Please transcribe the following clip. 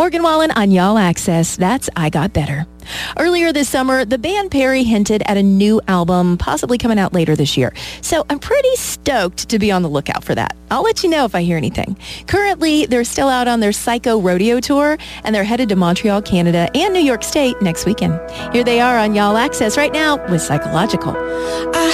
Morgan Wallen on Y'all Access. That's I Got Better. Earlier this summer, the band Perry hinted at a new album possibly coming out later this year. So I'm pretty stoked to be on the lookout for that. I'll let you know if I hear anything. Currently, they're still out on their Psycho Rodeo tour, and they're headed to Montreal, Canada, and New York State next weekend. Here they are on Y'all Access right now with Psychological.